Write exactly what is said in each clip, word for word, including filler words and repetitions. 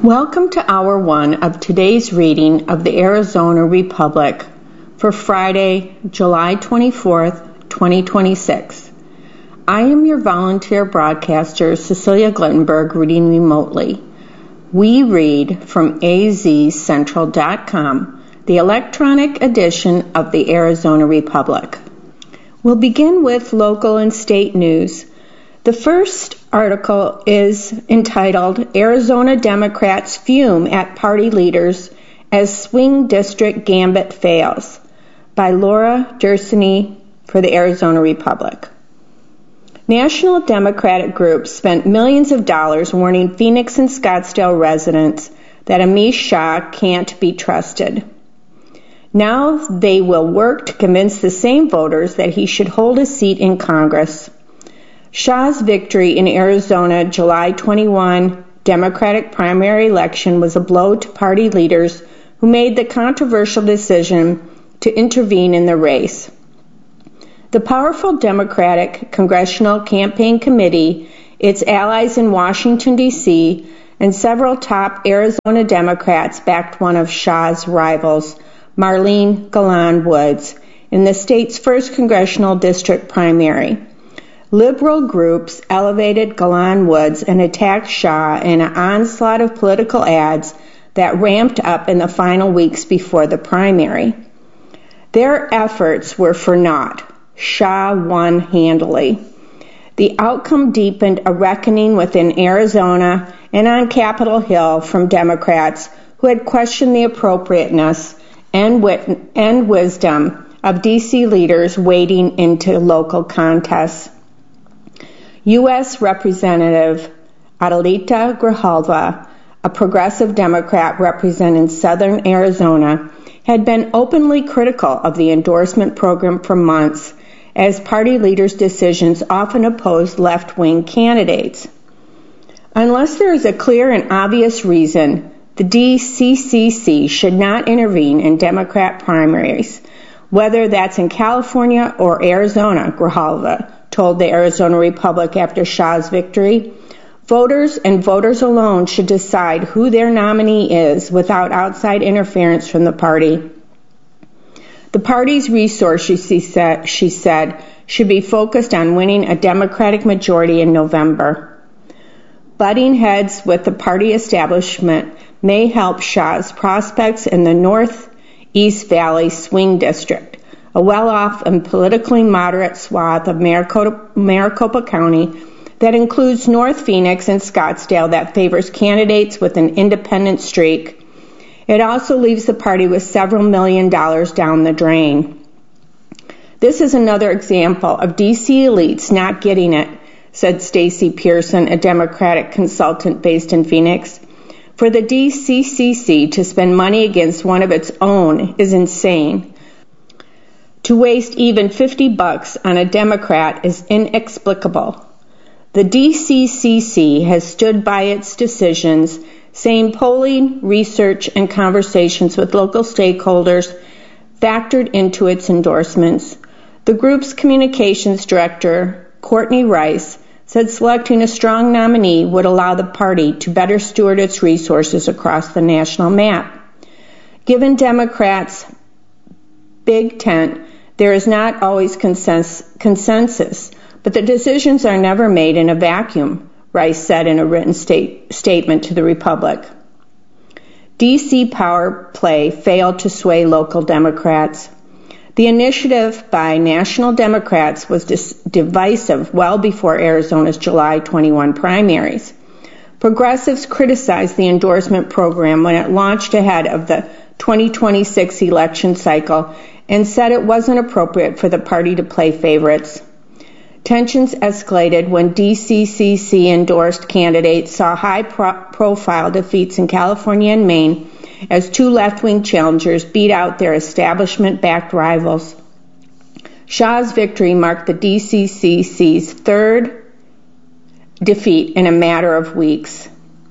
Welcome to Hour one of today's reading of the Arizona Republic for Friday, July twenty-fourth, twenty twenty-six. I am your volunteer broadcaster, Cecilia Glittenberg, reading remotely. We read from A Z Central dot com, the electronic edition of the Arizona Republic. We'll begin with local and state news. The first article is entitled, Arizona Democrats Fume at Party Leaders as Swing District Gambit Fails, by Laura Dursany for the Arizona Republic. National Democratic groups spent millions of dollars warning Phoenix and Scottsdale residents that Amish Shah can't be trusted. Now they will work to convince the same voters that he should hold a seat in Congress. Shah's victory in Arizona July twenty-first Democratic primary election was a blow to party leaders who made the controversial decision to intervene in the race. The powerful Democratic Congressional Campaign Committee, its allies in Washington, D C, and several top Arizona Democrats backed one of Shah's rivals, Marlene Golan Woods, in the state's first congressional district primary. Liberal groups elevated Golan Woods and attacked Shah in an onslaught of political ads that ramped up in the final weeks before the primary. Their efforts were for naught. Shah won handily. The outcome deepened a reckoning within Arizona and on Capitol Hill from Democrats who had questioned the appropriateness and, wit- and wisdom of D C leaders wading into local contests. U S Representative Adelita Grijalva, a progressive Democrat representing southern Arizona, had been openly critical of the endorsement program for months, as party leaders' decisions often opposed left-wing candidates. Unless there is a clear and obvious reason, the D C C C should not intervene in Democrat primaries, whether that's in California or Arizona, Grijalva told the Arizona Republic after Shah's victory. Voters and voters alone should decide who their nominee is without outside interference from the party. The party's resources, she said, she said, should be focused on winning a Democratic majority in November. Butting heads with the party establishment may help Shah's prospects in the Northeast Valley Swing District, a well-off and politically moderate swath of Maricopa, Maricopa County that includes North Phoenix and Scottsdale that favors candidates with an independent streak. It also leaves the party with several million dollars down the drain. This is another example of D C elites not getting it, said Stacy Pearson, a Democratic consultant based in Phoenix. For the D C C C to spend money against one of its own is insane. To waste even fifty bucks on a Democrat is inexplicable. The D C C C has stood by its decisions, saying polling, research, and conversations with local stakeholders factored into its endorsements. The group's communications director, Courtney Rice, said selecting a strong nominee would allow the party to better steward its resources across the national map. Given Democrats' big tent, there is not always consensus, but the decisions are never made in a vacuum, Rice said in a written state, statement to the Republic. D C power play failed to sway local Democrats. The initiative by national Democrats was dis- divisive well before Arizona's July twenty-first primaries. Progressives criticized the endorsement program when it launched ahead of the twenty twenty-six election cycle and said it wasn't appropriate for the party to play favorites. Tensions escalated when D C C C-endorsed candidates saw high-profile defeats in California and Maine as two left-wing challengers beat out their establishment-backed rivals. Shah's victory marked the D C C C's third defeat in a matter of weeks.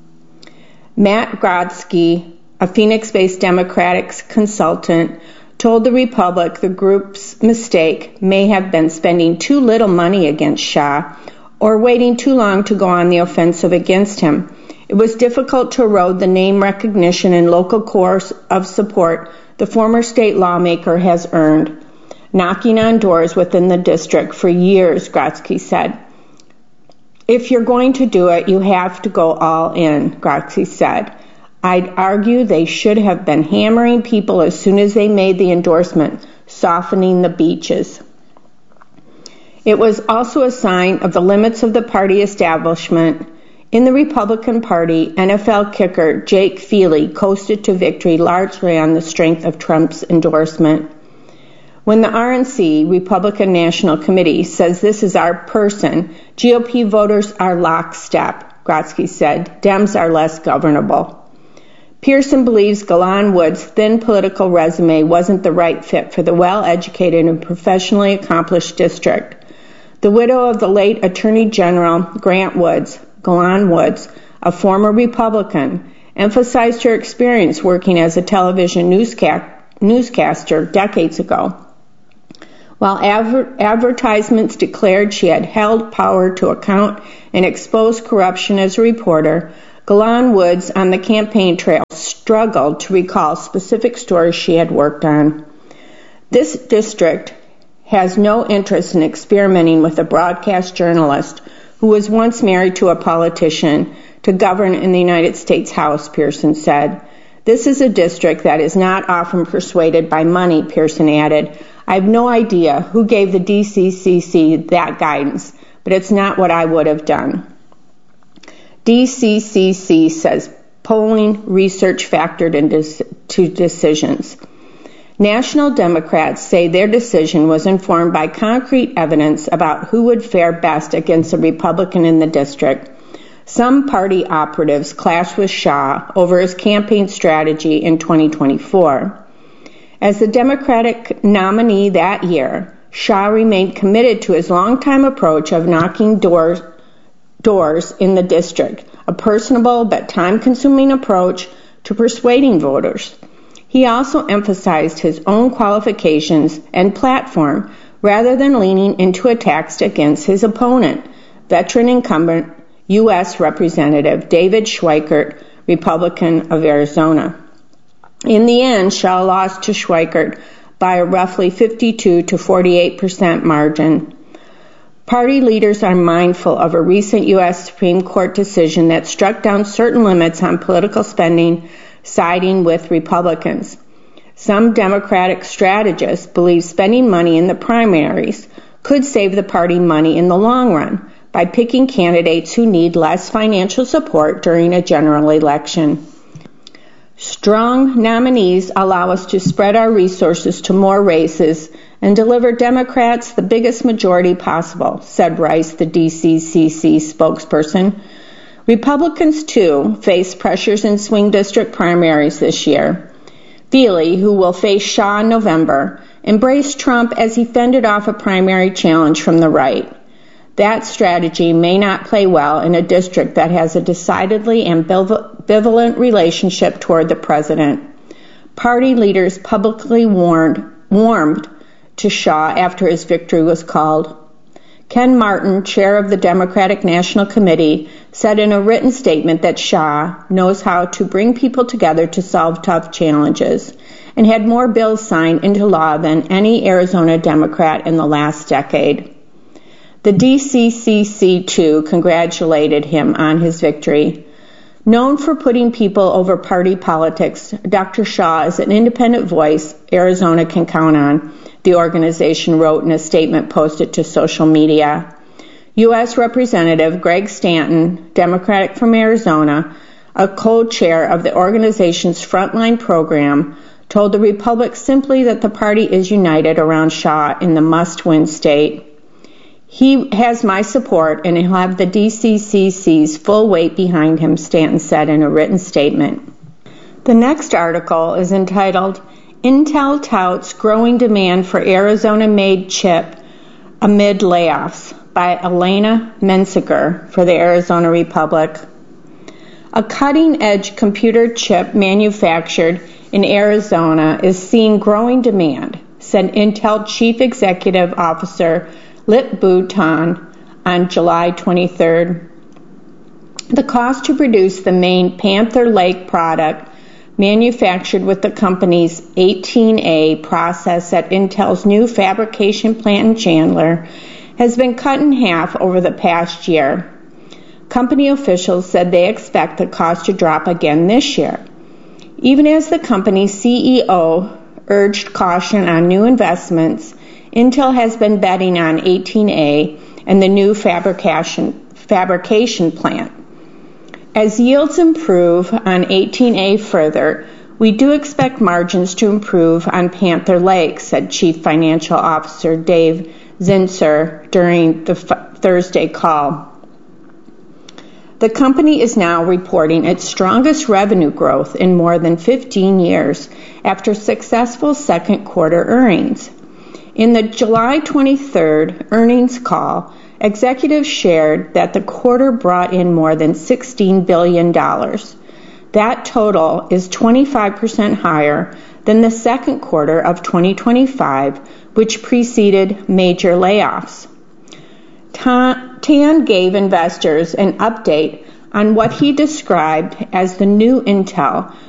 Matt Grodsky, a Phoenix-based Democratic consultant, told the Republic the group's mistake may have been spending too little money against Shah or waiting too long to go on the offensive against him, It was difficult to erode the name recognition and local core of support the former state lawmaker has earned, knocking on doors within the district for years, Grotzky said. If you're going to do it, you have to go all in, Grotzky said. I'd argue they should have been hammering people as soon as they made the endorsement, softening the beaches. It was also a sign of the limits of the party establishment. In the Republican Party, N F L kicker Jake Feely coasted to victory largely on the strength of Trump's endorsement. When the R N C, Republican National Committee, says this is our person, G O P voters are lockstep, Grotzky said. Dems are less governable. Pearson believes Golan Woods' thin political resume wasn't the right fit for the well-educated and professionally accomplished district. The widow of the late Attorney General Grant Woods, Golan Woods, a former Republican, emphasized her experience working as a television newsca- newscaster decades ago. While adver- advertisements declared she had held power to account and expose corruption as a reporter, Golan Woods on the campaign trail struggled to recall specific stories she had worked on. This district has no interest in experimenting with a broadcast journalist who was once married to a politician to govern in the United States House, Pearson said. This is a district that is not often persuaded by money, Pearson added. I have no idea who gave the D C C C that guidance, but it's not what I would have done. D C C C says polling research factored into decisions. National Democrats say their decision was informed by concrete evidence about who would fare best against a Republican in the district. Some party operatives clashed with Shah over his campaign strategy in twenty twenty-four. As the Democratic nominee that year, Shah remained committed to his longtime approach of knocking doors doors in the district, a personable but time-consuming approach to persuading voters. He also emphasized his own qualifications and platform rather than leaning into attacks against his opponent, veteran incumbent U S Representative David Schweikert, Republican of Arizona. In the end, Shah lost to Schweikert by a roughly fifty-two to forty-eight percent margin. Party leaders are mindful of a recent U S Supreme Court decision that struck down certain limits on political spending, siding with Republicans. Some Democratic strategists believe spending money in the primaries could save the party money in the long run by picking candidates who need less financial support during a general election. Strong nominees allow us to spread our resources to more races and deliver Democrats the biggest majority possible, said Rice, the D C C C spokesperson. Republicans, too, face pressures in swing district primaries this year. Feely, who will face Shah in November, embraced Trump as he fended off a primary challenge from the right. That strategy may not play well in a district that has a decidedly ambivalent relationship toward the president. Party leaders publicly warned, warmed to Shah after his victory was called. Ken Martin, chair of the Democratic National Committee, said in a written statement that Shah knows how to bring people together to solve tough challenges and had more bills signed into law than any Arizona Democrat in the last decade. The D C C C, too, congratulated him on his victory. Known for putting people over party politics, Doctor Shah is an independent voice Arizona can count on, the organization wrote in a statement posted to social media. U S Representative Greg Stanton, Democratic from Arizona, a co-chair of the organization's Frontline program, told the Republic simply that the party is united around Shah in the must-win state. He has my support and he'll have the D C C C's full weight behind him, Stanton said in a written statement. The next article is entitled, Intel Touts Growing Demand for Arizona-Made Chip Amid Layoffs by Elena Mensinger for the Arizona Republic. A cutting-edge computer chip manufactured in Arizona is seeing growing demand, said Intel Chief Executive Officer Lip-Bu Tan on July twenty-third. The cost to produce the main Panther Lake product manufactured with the company's eighteen A process at Intel's new fabrication plant in Chandler has been cut in half over the past year. Company officials said they expect the cost to drop again this year. Even as the company's C E O urged caution on new investments, Intel has been betting on eighteen A and the new fabrication, fabrication plant. As yields improve on eighteen A further, we do expect margins to improve on Panther Lake, said Chief Financial Officer Dave Zinsser during the f- Thursday call. The company is now reporting its strongest revenue growth in more than fifteen years after successful second quarter earnings. In the July twenty-third earnings call, executives shared that the quarter brought in more than sixteen billion dollars. That total is twenty-five percent higher than the second quarter of twenty twenty-five, which preceded major layoffs. Tan gave investors an update on what he described as the new Intel,